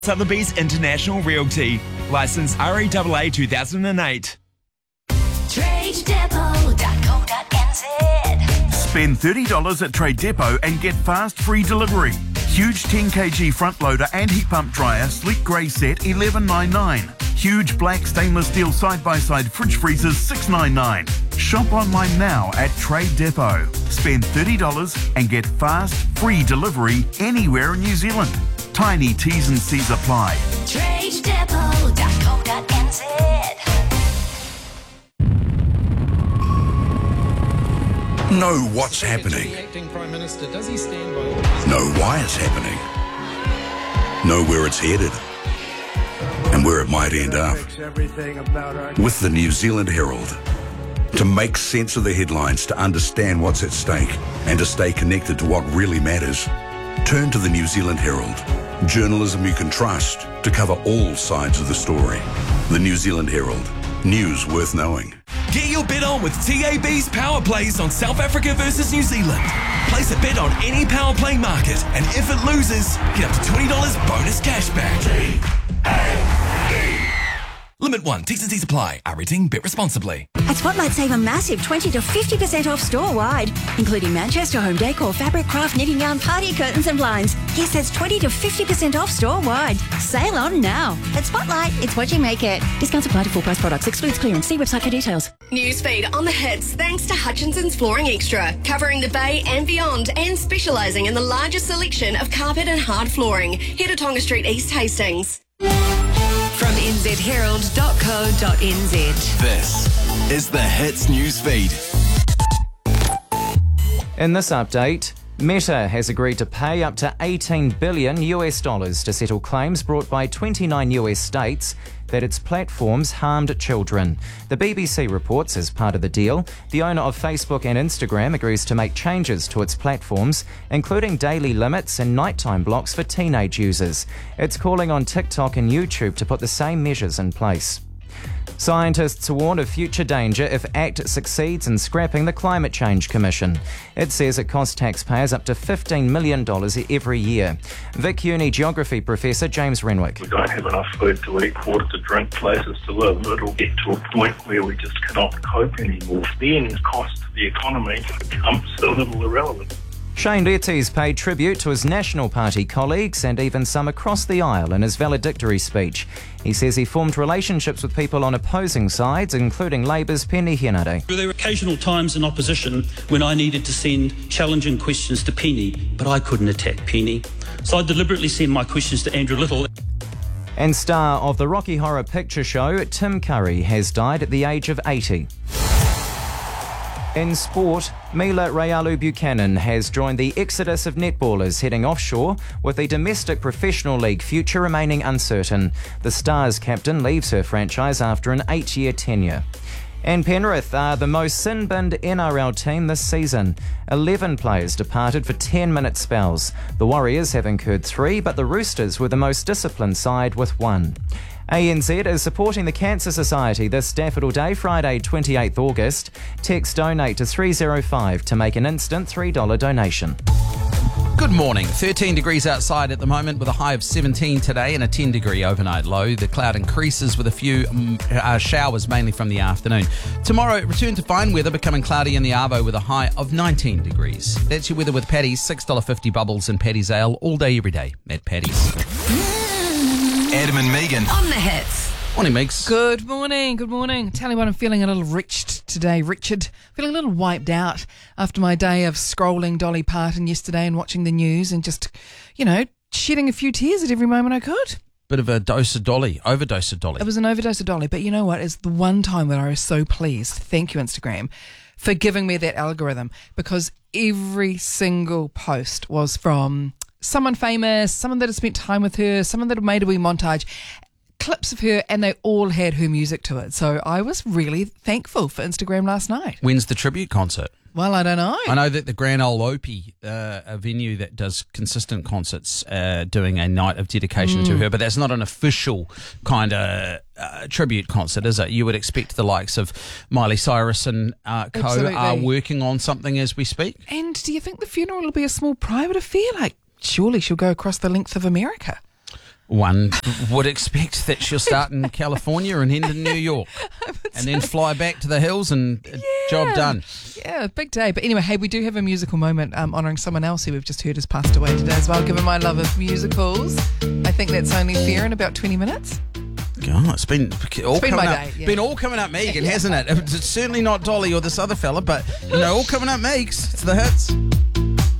Sotheby's International Realty. Licence RAAA 2008. TradeDepot.co.nz. Spend $30 at Trade Depot and get fast free delivery. Huge 10kg front loader and heat pump dryer, sleek grey set, $11.99. Huge black stainless steel side-by-side fridge freezers, $6.99. Shop online now at Trade Depot. Spend $30 and get fast free delivery anywhere in New Zealand. Tiny T's and C's apply. TradeDepot.co.nz. Know what's happening. Know why it's happening. Know where it's headed and where it might end up. With the New Zealand Herald. To make sense of the headlines, to understand what's at stake, and to stay connected to what really matters, turn to the New Zealand Herald. Journalism you can trust to cover all sides of the story. The New Zealand Herald. News worth knowing. Get your bet on with TAB's Power Plays on South Africa versus New Zealand. Place a bet on any power play market, and if it loses, get up to $20 bonus cash back. Limit 1. T's and C's apply. Our rating. Bet responsibly. At Spotlight, save a massive 20 to 50% off store-wide, including Manchester home decor, fabric, craft, knitting yarn, party curtains and blinds. Yes, that's 20 to 50% off store-wide. Sale on now. At Spotlight, it's what you make it. Discounts apply to full-price products. Excludes clearance. See website for details. Newsfeed on the hits thanks to Hutchinson's Flooring Extra, covering the Bay and beyond and specialising in the largest selection of carpet and hard flooring. Head to Tonga Street, East Hastings. From nzherald.co.nz. This is the Hits Newsfeed. In this update, Meta has agreed to pay up to $18 billion to settle claims brought by 29 US states that its platforms harmed children. The BBC reports as part of the deal, the owner of Facebook and Instagram agrees to make changes to its platforms, including daily limits and nighttime blocks for teenage users. It's calling on TikTok and YouTube to put the same measures in place. Scientists warn of future danger if ACT succeeds in scrapping the Climate Change Commission. It says it costs taxpayers up to $15 million every year. Vic Uni geography professor James Renwick. We don't have enough food to eat, water to drink, places to live. It'll get to a point where we just cannot cope anymore. Then the cost to the economy becomes a little irrelevant. Shane Leaty's paid tribute to his National Party colleagues and even some across the aisle in his valedictory speech. He says he formed relationships with people on opposing sides, including Labour's Penny Henare. There were occasional times in opposition when I needed to send challenging questions to Penny, but I couldn't attack Penny. So I deliberately sent my questions to Andrew Little. And star of the Rocky Horror Picture Show, Tim Curry, has died at the age of 80. In sport, Mila Rayalu Buchanan has joined the exodus of netballers heading offshore, with the domestic professional league future remaining uncertain. The Stars captain leaves her franchise after an 8-year tenure. And Penrith are the most sin-binned NRL team this season. 11 players departed for 10-minute spells. The Warriors have incurred 3, but the Roosters were the most disciplined side with 1. ANZ is supporting the Cancer Society this Daffodil Day, Friday 28th August. Text donate to 305 to make an instant $3 donation. Good morning. 13 degrees outside at the moment with a high of 17 today and a 10-degree overnight low. The cloud increases with a few showers, mainly from the afternoon. Tomorrow, return to fine weather, becoming cloudy in the Arvo with a high of 19 degrees. That's your weather with Paddy's. $6.50 bubbles in Paddy's Ale all day, every day at Paddy's. Adam and Megan. On the hits. Morning, Megs. Good morning, good morning. Tell you what, I'm feeling a little rich today, Richard. Feeling a little wiped out after my day of scrolling Dolly Parton yesterday and watching the news and just, shedding a few tears at every moment I could. Bit of a dose of Dolly, overdose of Dolly. It was an overdose of Dolly, but you know what? It's the one time that I was so pleased. Thank you, Instagram, for giving me that algorithm, because every single post was from someone famous, someone that had spent time with her, someone that had made a wee montage, clips of her, and they all had her music to it. So I was really thankful for Instagram last night. When's the tribute concert? Well, I don't know. I know that the Grand Ole Opry, a venue that does consistent concerts, doing a night of dedication to her, but that's not an official kind of tribute concert, is it? You would expect the likes of Miley Cyrus and co are working on something as we speak. And do you think the funeral will be a small private affair? Like, surely she'll go across the length of America. One would expect that she'll start in California and end in New York. And then fly back to the hills and job done. Yeah, big day. But anyway, hey, we do have a musical moment honouring someone else who we've just heard has passed away today as well. Given my love of musicals, I think that's only fair in about 20 minutes. God, it's been all coming my up. day, yeah. Been all coming up, Megan, hasn't it? It's certainly not Dolly or this other fella, but all coming up, Meeks. It's the hits.